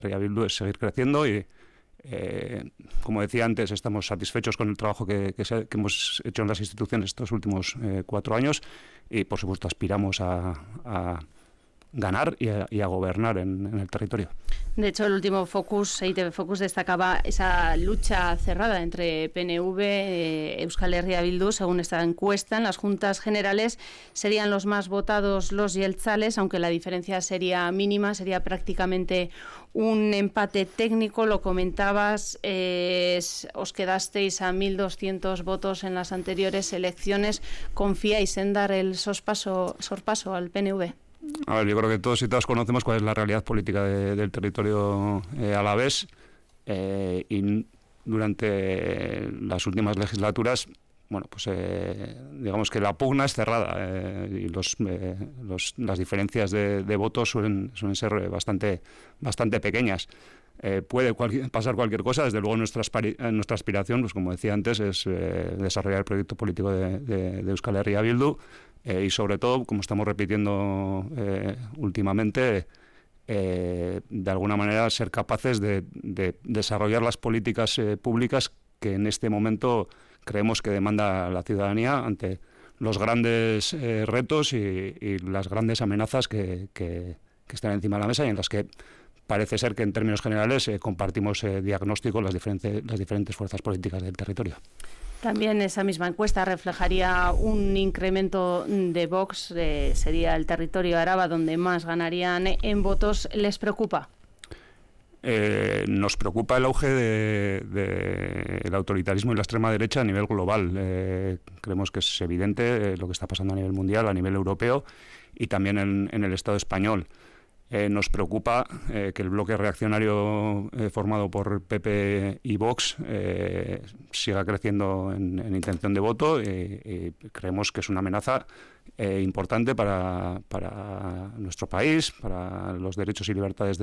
Herria Bildu es seguir creciendo y, como decía antes, estamos satisfechos con el trabajo que hemos hecho en las instituciones estos últimos 4 años y, por supuesto, aspiramos a ganar y a gobernar en el territorio. De hecho, el último Focus, EITB Focus, destacaba esa lucha cerrada entre PNV, Euskal Herria Bildu. Según esta encuesta, en las juntas generales serían los más votados los jeltzales, aunque la diferencia sería mínima, sería prácticamente un empate técnico. Lo comentabas, os quedasteis a 1.200 votos en las anteriores elecciones. ¿Confiáis en dar el sorpaso al PNV? A ver, yo creo que todos y todas conocemos cuál es la realidad política del territorio alavés, y durante las últimas legislaturas, bueno, pues digamos que la pugna es cerrada, y las diferencias de votos suelen ser bastante pequeñas. Puede pasar cualquier cosa. Desde luego nuestra aspiración, pues como decía antes, es desarrollar el proyecto político de Euskal Herria Bildu, y sobre todo, como estamos repitiendo últimamente, de alguna manera ser capaces de desarrollar las políticas públicas que en este momento creemos que demanda la ciudadanía ante los grandes retos y las grandes amenazas que están encima de la mesa, y en las que parece ser que en términos generales compartimos diagnóstico las diferentes fuerzas políticas del territorio. También esa misma encuesta reflejaría un incremento de Vox, sería el territorio Araba donde más ganarían en votos. ¿Les preocupa? Nos preocupa el auge del autoritarismo y la extrema derecha a nivel global. Creemos que es evidente lo que está pasando a nivel mundial, a nivel europeo y también en el Estado español. Nos preocupa que el bloque reaccionario formado por PP y Vox siga creciendo en intención de voto, y creemos que es una amenaza importante para nuestro país, para los derechos y libertades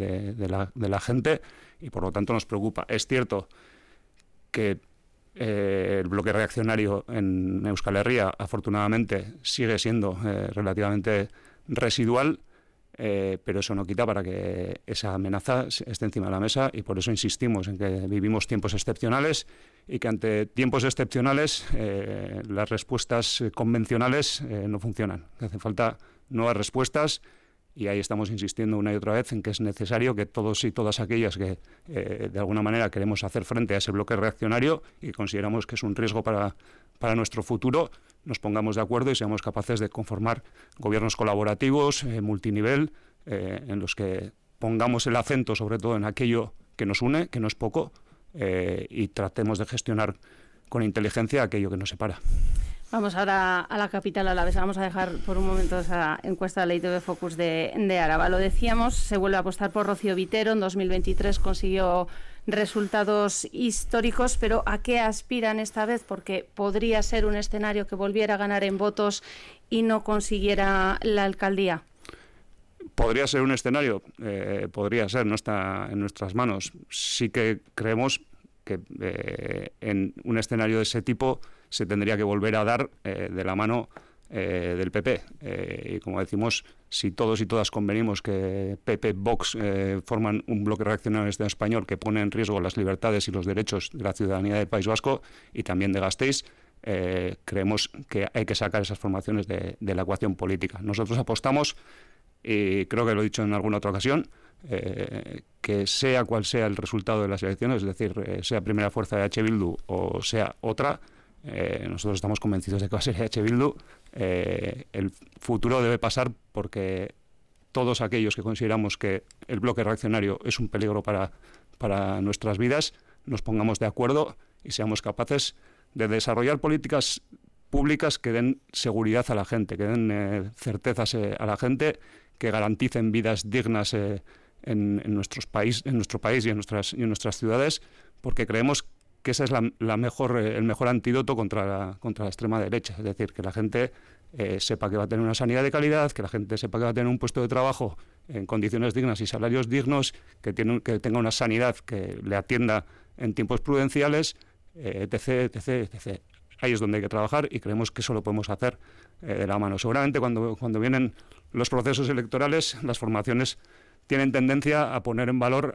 de la gente, y por lo tanto nos preocupa. Es cierto que el bloque reaccionario en Euskal Herria, afortunadamente, sigue siendo relativamente residual, pero eso no quita para que esa amenaza esté encima de la mesa, y por eso insistimos en que vivimos tiempos excepcionales y que ante tiempos excepcionales las respuestas convencionales no funcionan, que hace falta nuevas respuestas, y ahí estamos insistiendo una y otra vez en que es necesario que todos y todas aquellas que de alguna manera queremos hacer frente a ese bloque reaccionario y consideramos que es un riesgo para nuestro futuro, nos pongamos de acuerdo y seamos capaces de conformar gobiernos colaborativos, multinivel, en los que pongamos el acento sobre todo en aquello que nos une, que no es poco, y tratemos de gestionar con inteligencia aquello que nos separa. Vamos ahora a la capital alavesa. Vamos a dejar por un momento esa encuesta de la EITB Focus de Araba. Lo decíamos, se vuelve a apostar por Rocío Vitero. En 2023 consiguió resultados históricos, pero ¿a qué aspiran esta vez? Porque podría ser un escenario que volviera a ganar en votos y no consiguiera la alcaldía. Podría ser un escenario, podría ser, no está en nuestras manos. Sí que creemos que en un escenario de ese tipo se tendría que volver a dar de la mano del PP. Y como decimos, si todos y todas convenimos que PP, Vox forman un bloque reaccionario en el Estado español que pone en riesgo las libertades y los derechos de la ciudadanía del País Vasco y también de Gasteiz, creemos que hay que sacar esas formaciones de la ecuación política. Nosotros apostamos, y creo que lo he dicho en alguna otra ocasión, que sea cual sea el resultado de las elecciones, es decir, sea primera fuerza de H. Bildu o sea otra, nosotros estamos convencidos de que va a ser H. Bildu. El futuro debe pasar porque todos aquellos que consideramos que el bloque reaccionario es un peligro para nuestras vidas, nos pongamos de acuerdo y seamos capaces de desarrollar políticas públicas que den seguridad a la gente, que den certezas a la gente, que garanticen vidas dignas en nuestro país y en nuestras ciudades, porque creemos que ese es el mejor antídoto contra la extrema derecha. Es decir, que la gente sepa que va a tener una sanidad de calidad, que la gente sepa que va a tener un puesto de trabajo en condiciones dignas y salarios dignos, que tenga una sanidad que le atienda en tiempos prudenciales, etc., etc., etc. Ahí es donde hay que trabajar y creemos que eso lo podemos hacer de la mano. Seguramente cuando vienen los procesos electorales, las formaciones tienen tendencia a poner en valor